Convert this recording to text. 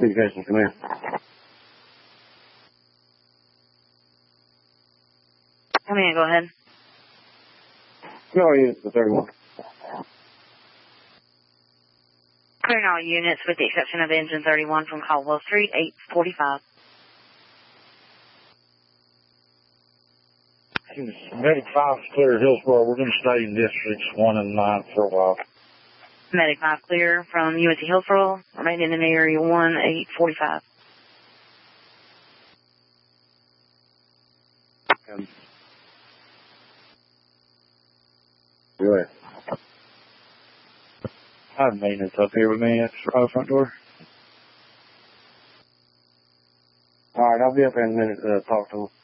Communications, come here. Come in, go ahead. No units to 31. Clearing all units with the exception of engine 31 from Caldwell Street, 845. Medic 5 is clear, Hillsborough. We're going to stay in districts 1 and 9 for a while. Medic 5 clear from UNC Hillsborough, remaining in area 1, 845. Go ahead. I have maintenance up here with me at the front door. Alright, I'll be up in a minute to talk to him.